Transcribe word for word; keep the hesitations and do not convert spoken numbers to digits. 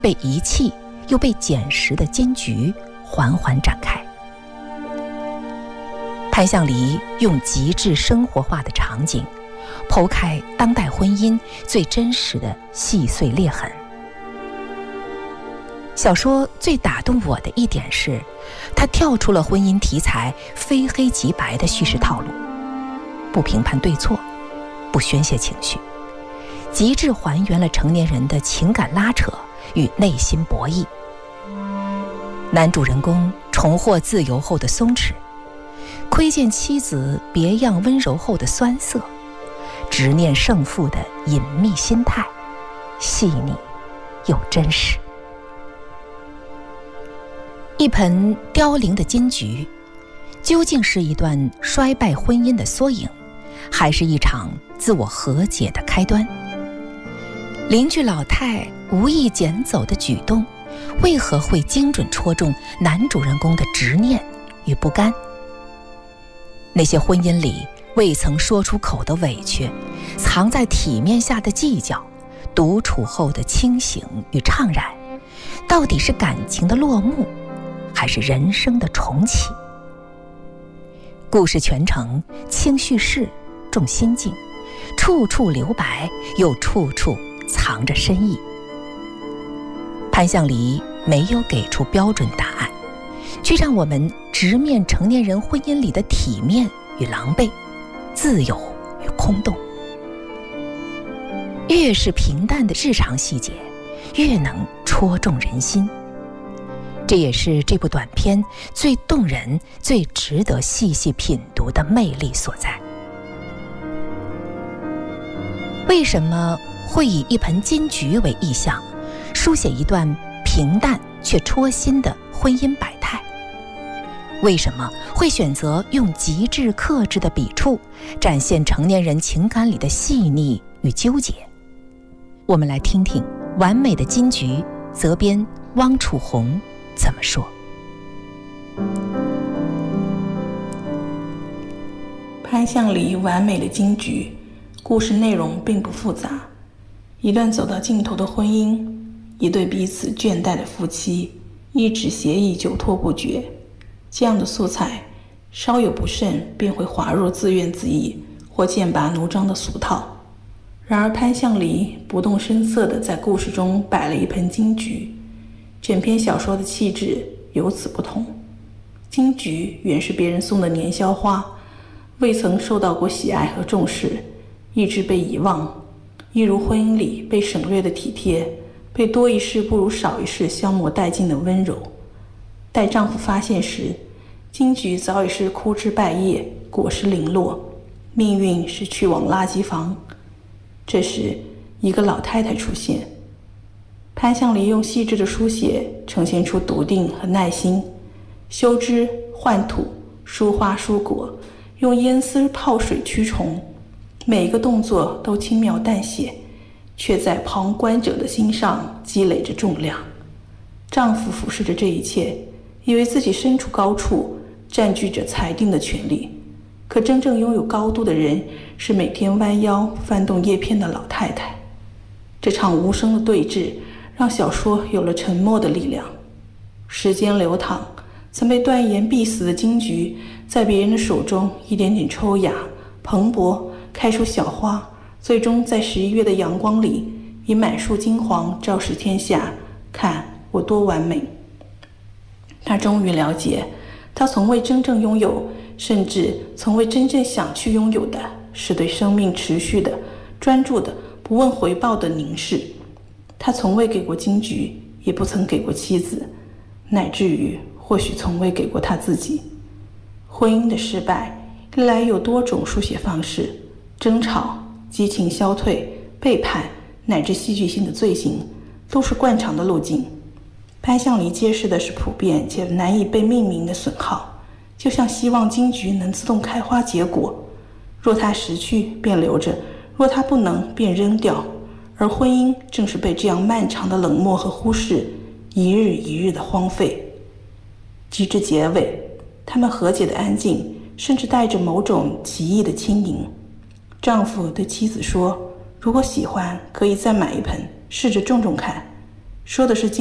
被遗弃又被捡拾的艰局缓缓展开。潘向黎用极致生活化的场景剖开当代婚姻最真实的细碎裂痕。小说最打动我的一点是，它跳出了婚姻题材非黑即白的叙事套路，不评判对错，不宣泄情绪，极致还原了成年人的情感拉扯与内心博弈。男主人公重获自由后的松弛，窥见妻子别样温柔后的酸涩，执念胜负的隐秘心态，细腻又真实。一盆凋零的金菊，究竟是一段衰败婚姻的缩影，还是一场自我和解的开端？邻居老太无意捡走的举动，为何会精准戳中男主人公的执念与不甘？那些婚姻里未曾说出口的委屈，藏在体面下的计较，独处后的清醒与怅然，到底是感情的落幕，还是人生的重启？故事全程轻叙事，重心境，处处留白，又处处藏着深意。潘向黎没有给出标准答案，却让我们直面成年人婚姻里的体面与狼狈，自由与空洞。越是平淡的日常细节，越能戳中人心。这也是这部短片最动人、最值得细细品读的魅力所在。为什么会以一盆金菊为意象，书写一段平淡却戳心的婚姻百态？为什么会选择用极致克制的笔触，展现成年人情感里的细腻与纠结？我们来听听《完美的金菊》责编汪楚红怎么说。 潘向黎《完美的金菊》故事内容并不复杂，一段走到尽头的婚姻，一对彼此倦怠的夫妻，一纸协议久拖不决。这样的素材稍有不慎便会滑入自怨自艾或剑拔弩张的俗套。然而潘向黎不动声色地在故事中摆了一盆金菊，整篇小说的气质由此不同。金菊原是别人送的年宵花，未曾受到过喜爱和重视，一直被遗忘，一如婚姻里被省略的体贴，被多一事不如少一事消磨殆尽的温柔。待丈夫发现时，金菊早已是枯枝败叶，果实零落，命运是去往垃圾房。这时一个老太太出现，潘向黎用细致的书写呈现出笃定和耐心，修枝换土，疏花疏果，用烟丝泡水驱虫，每一个动作都轻描淡写，却在旁观者的心上积累着重量。丈夫俯视着这一切，以为自己身处高处，占据着裁定的权利，可真正拥有高度的人是每天弯腰翻动叶片的老太太。这场无声的对峙让小说有了沉默的力量。时间流淌，曾被断言必死的金菊在别人的手中一点点抽芽蓬勃，开出小花，最终在十一月的阳光里以满树金黄昭示天下，看我多完美。他终于了解，他从未真正拥有，甚至从未真正想去拥有的，是对生命持续的、专注的、不问回报的凝视。他从未给过金菊，也不曾给过妻子，乃至于或许从未给过他自己。婚姻的失败历来有多种书写方式，争吵、激情消退、背叛，乃至戏剧性的罪行，都是惯常的路径。潘向黎揭示的是普遍且难以被命名的损耗，就像希望金菊能自动开花结果，若它识去便留着，若它不能便扔掉。而婚姻正是被这样漫长的冷漠和忽视，一日一日的荒废。及至结尾，他们和解的安静，甚至带着某种奇异的轻盈。丈夫对妻子说，如果喜欢可以再买一盆，试着种种看。 说的是